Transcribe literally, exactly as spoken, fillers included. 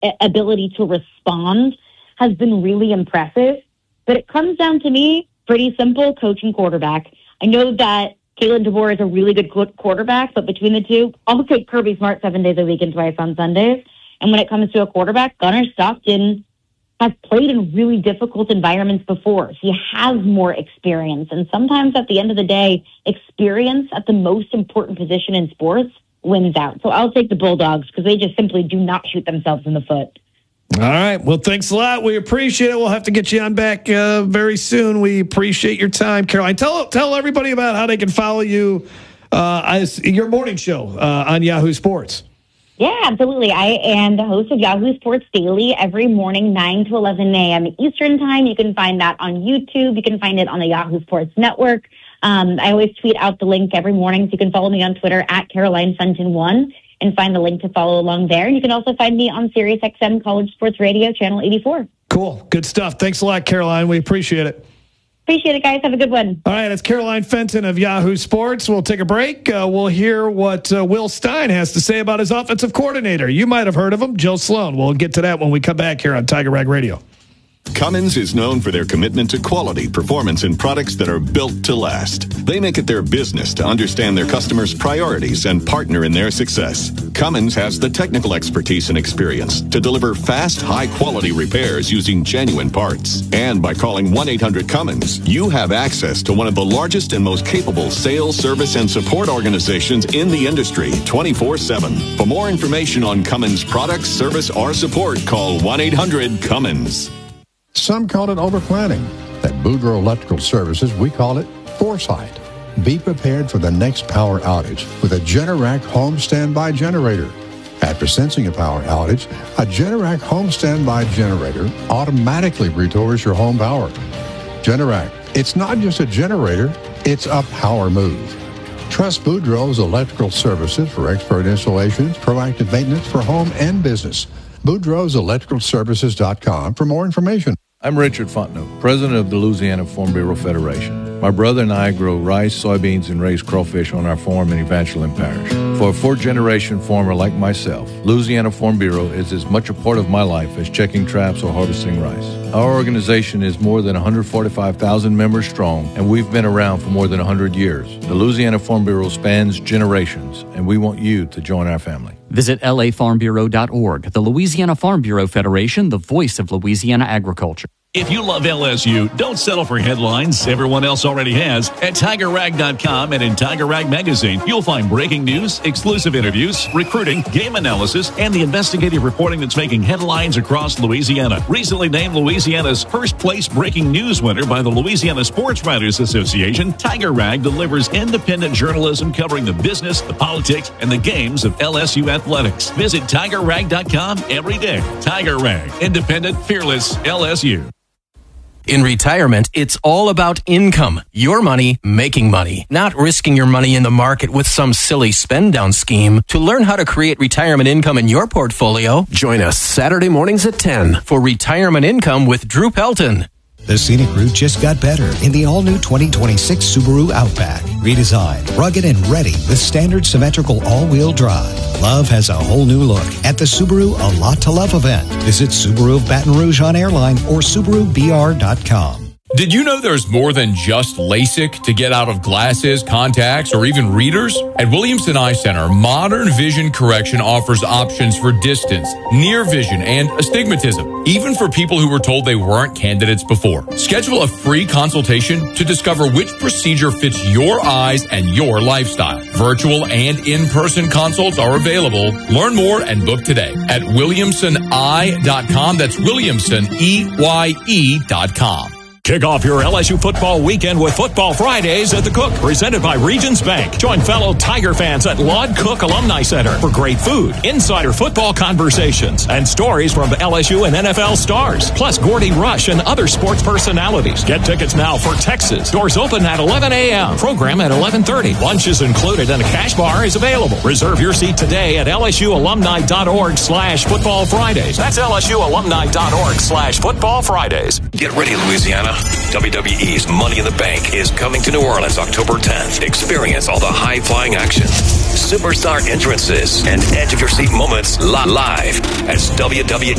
ability to respond has been really impressive. But it comes down to me, pretty simple, coaching quarterback. I know that Kalen DeBoer is a really good quarterback, but between the two, I'll take Kirby Smart seven days a week and twice on Sundays. And when it comes to a quarterback, Gunnar Stockton has played in really difficult environments before. He has more experience. And sometimes at the end of the day, experience at the most important position in sports wins out. So I'll take the Bulldogs because they just simply do not shoot themselves in the foot. All right. Well, thanks a lot. We appreciate it. We'll have to get you on back uh, very soon. We appreciate your time, Caroline. Tell tell everybody about how they can follow you uh, as your morning show uh, on Yahoo Sports. Yeah, absolutely. I am the host of Yahoo Sports Daily every morning, nine to eleven a.m. Eastern Time. You can find that on YouTube. You can find it on the Yahoo Sports Network. Um, I always tweet out the link every morning, so you can follow me on Twitter at Caroline Fenton one and find the link to follow along there. And you can also find me on Sirius X M College Sports Radio, Channel eighty-four. Cool. Good stuff. Thanks a lot, Caroline. We appreciate it. Appreciate it, guys. Have a good one. All right, that's Caroline Fenton of Yahoo Sports. We'll take a break. Uh, we'll hear what uh, Will Stein has to say about his offensive coordinator. You might have heard of him, Joe Sloan. We'll get to that when we come back here on Tiger Rag Radio. Cummins is known for their commitment to quality, performance, and products that are built to last. They make it their business to understand their customers' priorities and partner in their success. Cummins has the technical expertise and experience to deliver fast, high-quality repairs using genuine parts. And by calling one eight hundred Cummins, you have access to one of the largest and most capable sales, service, and support organizations in the industry, twenty-four seven. For more information on Cummins products, service, or support, call one eight hundred Cummins. Some call it overplanning. At Boudreaux Electrical Services, we call it foresight. Be prepared for the next power outage with a Generac home standby generator. After sensing a power outage, a Generac home standby generator automatically restores your home power. Generac, it's not just a generator, it's a power move. Trust Boudreaux's Electrical Services for expert installations, proactive maintenance for home and business. Boudreaux's Electrical Services dot com for more information. I'm Richard Fontenot, president of the Louisiana Farm Bureau Federation. My brother and I grow rice, soybeans, and raise crawfish on our farm in Evangeline Parish. For a fourth-generation farmer like myself, Louisiana Farm Bureau is as much a part of my life as checking traps or harvesting rice. Our organization is more than one hundred forty-five thousand members strong, and we've been around for more than one hundred years. The Louisiana Farm Bureau spans generations, and we want you to join our family. Visit L A farm bureau dot org. The Louisiana Farm Bureau Federation, the voice of Louisiana agriculture. If you love L S U, don't settle for headlines everyone else already has. At Tiger Rag dot com and in Tiger Rag Magazine, you'll find breaking news, exclusive interviews, recruiting, game analysis, and the investigative reporting that's making headlines across Louisiana. Recently named Louisiana's first place breaking news winner by the Louisiana Sports Writers Association, Tiger Rag delivers independent journalism covering the business, the politics, and the games of L S U athletics. Visit Tiger Rag dot com every day. Tiger Rag, independent, fearless L S U. In retirement, it's all about income. Your money making money, not risking your money in the market with some silly spend down scheme. To learn how to create retirement income in your portfolio, join us Saturday mornings at ten for Retirement Income with Drew Pelton. The scenic route just got better in the all-new twenty twenty-six Subaru Outback. Redesigned, rugged, and ready with standard symmetrical all-wheel drive. Love has a whole new look at the Subaru A Lot to Love event. Visit Subaru of Baton Rouge on Airline or Subaru B R dot com. Did you know there's more than just LASIK to get out of glasses, contacts, or even readers? At Williamson Eye Center, modern vision correction offers options for distance, near vision, and astigmatism, even for people who were told they weren't candidates before. Schedule a free consultation to discover which procedure fits your eyes and your lifestyle. Virtual and in-person consults are available. Learn more and book today at williamson eye dot com. That's Williamson, E Y E dot com. Kick off your L S U football weekend with Football Fridays at the Cook, presented by Regions Bank. Join fellow Tiger fans at Lod Cook Alumni Center for great food, insider football conversations, and stories from L S U and N F L stars, plus Gordy Rush and other sports personalities. Get tickets now for Texas. Doors open at eleven a.m. Program at eleven thirty. Lunch is included and a cash bar is available. Reserve your seat today at L S U alumni dot org slash football Fridays. That's L S U alumni dot org slash football Fridays. Get ready, Louisiana. W W E's Money in the Bank is coming to New Orleans October tenth. Experience all the high-flying action, superstar entrances, and edge-of-your-seat moments live as W W E